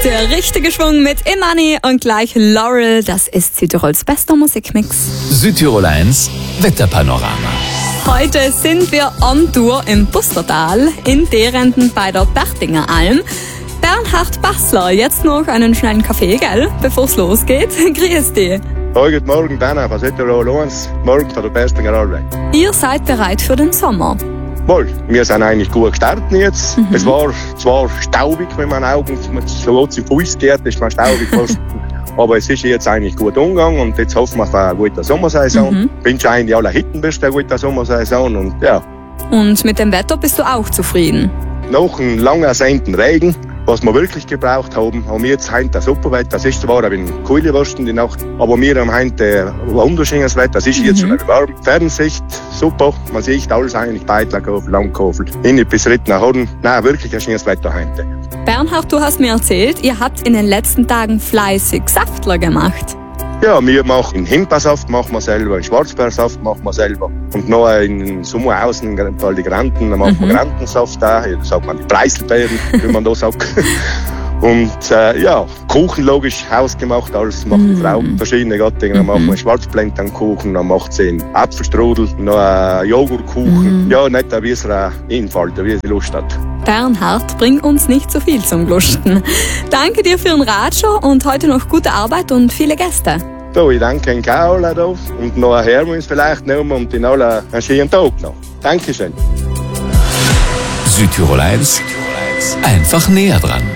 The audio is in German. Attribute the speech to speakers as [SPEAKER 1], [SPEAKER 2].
[SPEAKER 1] Der richtige Schwung mit Imani und gleich Laurel. Das ist Südtirols bester Musikmix.
[SPEAKER 2] Südtirol 1 Wetterpanorama.
[SPEAKER 1] Heute sind wir on Tour im Bustertal in Derenden bei der Bertinger Alm. Bernhard Bassler, jetzt noch einen schnellen Kaffee, gell, bevor es losgeht. Grüß dich.
[SPEAKER 3] Guten Morgen, Bernhard von Südtirol 1, morgen von der Bertinger Alm.
[SPEAKER 1] Ihr seid bereit für den Sommer.
[SPEAKER 3] Wohl, wir sind eigentlich gut gestartet jetzt. Es war zwar staubig, wenn man Augen so zu Fuß geht, ist man staubig fast. Aber es ist jetzt eigentlich gut umgegangen und jetzt hoffen wir auf eine gute Sommersaison. Bin schon eigentlich alle Hitten bis der gute Sommersaison und ja.
[SPEAKER 1] Und mit dem Wetter bist du auch zufrieden?
[SPEAKER 3] Nach einem lang ersehnten Regen, was wir wirklich gebraucht haben wir jetzt heute ein super Wetter. Das ist zwar ein wenig kühle in die Nacht, aber wir haben heute ein wunderschönes Wetter. Es ist jetzt schon warm. Fernsicht, super. Man sieht alles eigentlich, Beitlaghofen, Langkofel, hin bis Rittner Hoden. Nein, wirklich ein schönes Wetter heute.
[SPEAKER 1] Bernhard, du hast mir erzählt, ihr habt in den letzten Tagen fleißig Saftler gemacht.
[SPEAKER 3] Ja, wir machen Himbeersaft machen wir selber, Schwarzbeersaft machen wir selber. Und noch in Sommer außen die Granten, dann machen wir Grantensaft auch. Das sagt man die Preiselbeeren, wie man da sagt. Und ja, Kuchen logisch, hausgemacht, alles macht die Frau, verschiedene Gattungen. Dann machen wir Schwarzblendkuchen, dann macht sie einen Apfelstrudel, noch einen Joghurtkuchen. Ja, nicht ein bisschen einfalten, wie sie Lust hat.
[SPEAKER 1] Bernhard, bring uns nicht so viel zum Lusten. Danke dir für den Ratschau und heute noch gute Arbeit und viele Gäste.
[SPEAKER 3] So, ich danke Ihnen auch und noch hören wir uns vielleicht noch und Ihnen allen einen schönen Tag noch. Dankeschön.
[SPEAKER 2] Südtirol 1, einfach näher dran.